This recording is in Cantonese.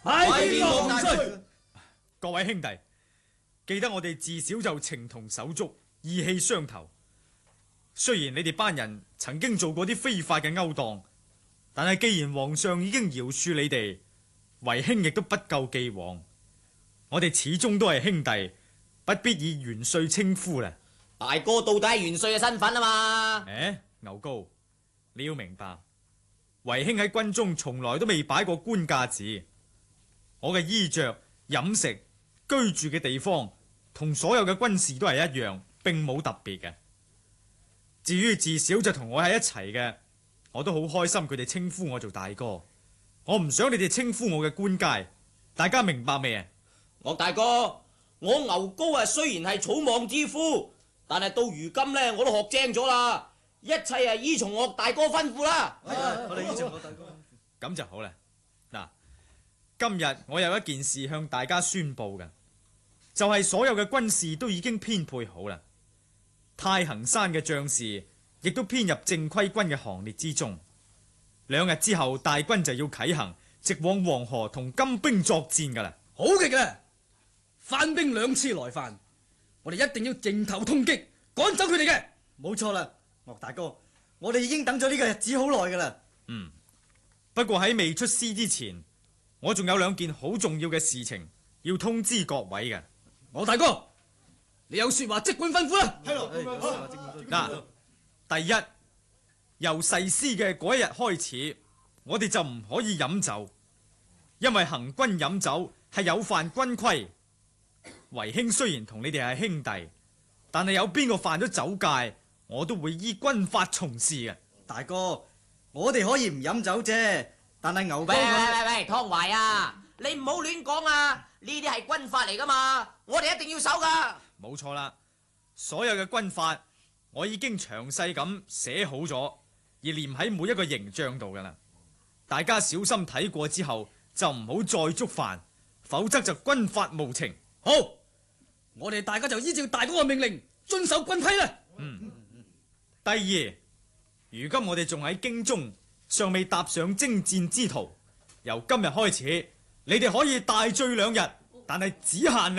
拜見王帥。 各位兄弟，記得我哋自小就情同手足，義氣相投。雖然你哋班人曾經做過啲非法嘅勾當，但係既然皇上已經饒恕你哋，為兄亦都不咎既往。我哋始終都係兄弟，不必以元帥稱呼啦。 大哥到底係元帥嘅身份啊嘛？ 牛高，你要明白，為兄喺軍中從來都未擺過官架子。我嘅衣着、飲食、居住嘅地方，同所有嘅軍士都係一樣，並冇特別嘅。至於自小就同我喺一齊嘅，我都好開心佢哋稱呼我做大哥。我唔想你哋稱呼我嘅官階，大家明白未啊？ 岳大哥，我牛高雖然係草莽之夫，但係到如今呢，我都學精咗啦，一切係依從岳大哥吩咐啦。 我哋依從岳大哥。 咁就好啦。嗱，今日我有一件事向大家宣佈嘅，就係所有嘅軍事都已經編配好啦。太行山嘅將士亦都編入正規軍嘅行列之中。2日之後，大軍就要啟行，直往黃河同金兵作戰噶啦。 好極嘅，番兵2次來犯，我哋一定要迎頭痛擊，趕走佢哋嘅。 冇錯啦，岳大哥，我哋已經等咗呢個日子好耐噶啦。 不過喺未出師之前，我仲有2件好重要嘅事情要通知各位嘅。 岳大哥，你有說話即管吩咐啦。 嗱，第一，由誓師嘅嗰一日開始，我哋就唔可以飲酒，因為行軍飲酒係有犯軍規。為兄雖然同你哋係兄弟，但係有邊個犯咗酒戒，我都會依軍法從事嘅。 大哥，我哋可以唔飲酒啫，但係牛哥喂，湯懷啊，你唔好亂講啊！呢啲係軍法嚟噶嘛，我哋一定要守噶。 冇錯啦，所有嘅軍法我已經詳細咁寫好咗，而念喺每一個營帳度噶啦。大家小心睇過之後，就唔好再觸犯，否則就軍法無情。 好，我哋大家就依照大哥嘅命令，遵守軍規啦。 第二，如今我哋仲喺京中，尚未踏上征戰之途。由今日開始，你哋可以大醉2日，但係只限